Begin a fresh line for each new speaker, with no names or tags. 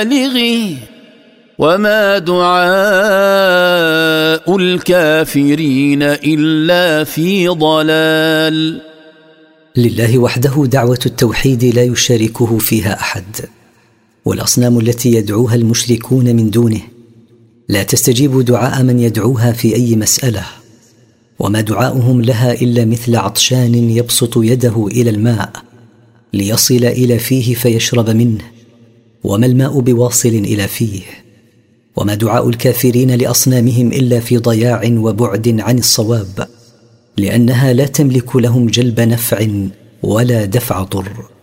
بالغه وما دعاء الكافرين إلا في ضلال.
لله وحده دعوة التوحيد لا يشاركه فيها أحد، والأصنام التي يدعوها المشركون من دونه لا تستجيب دعاء من يدعوها في أي مسألة، وما دعاؤهم لها إلا مثل عطشان يبسط يده إلى الماء ليصل إلى فيه فيشرب منه، وما الماء بواصل إلى فيه. وما دعاء الكافرين لأصنامهم إلا في ضياع وبعد عن الصواب، لأنها لا تملك لهم جلب نفع ولا دفع ضر.